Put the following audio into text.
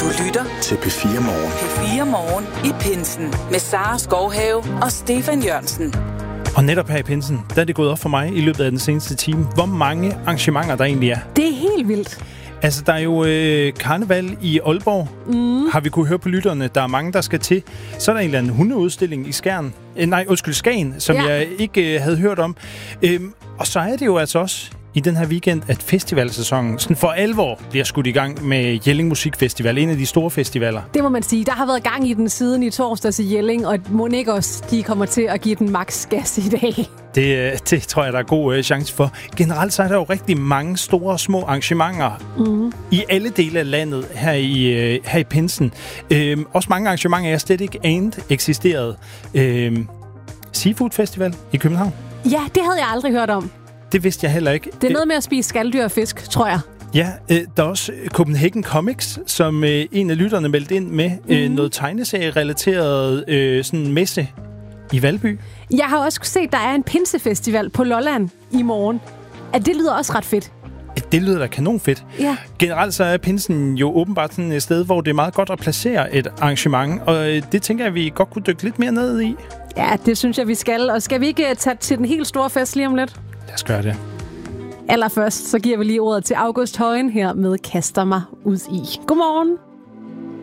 Du lytter til P4 Morgen. P4 Morgen i Pinsen med Sara Skovhave og Stefan Jørgensen. Og netop her i Pinsen, der er det gået op for mig i løbet af den seneste time, hvor mange arrangementer der egentlig er. Det er helt vildt. Altså, der er jo karneval i Aalborg, har vi kunne høre på lytterne. Der er mange, der skal til. Så er der en eller anden hundeudstilling i Skagen, som jeg ikke havde hørt om. Og så er det jo altså også i den her weekend, at festivalsæsonen sådan for alvor bliver skudt i gang med Jelling Musikfestival, en af de store festivaler. Det må man sige. Der har været gang i den siden i torsdags i Jelling, og Monique også, de kommer til at give den max gas i dag. Det tror jeg, der er god chance for. Generelt så er der jo rigtig mange store og små arrangementer i alle dele af landet her i Pinsen. Også mange arrangementer, jeg slet ikke anede eksisterede. Seafood Festival i København. Ja, det havde jeg aldrig hørt om. Det vidste jeg heller ikke. Det er noget med at spise skaldyr og fisk, tror jeg. Ja, der er også Copenhagen Comics, som en af lytterne meldte ind med noget tegneserie-relateret sådan messe i Valby. Jeg har også set, der er en pinsefestival på Lolland i morgen. Det lyder også ret fedt. Det lyder da kanonfedt. Ja. Generelt så er Pinsen jo åbenbart sådan et sted, hvor det er meget godt at placere et arrangement, og det tænker jeg, at vi godt kunne dykke lidt mere ned i. Ja, det synes jeg, vi skal. Og skal vi ikke tage til den helt store fest lige om lidt? Lad os gøre det. Allerførst, så giver vi lige ordet til August Højen her med Kaster mig ud i. Godmorgen.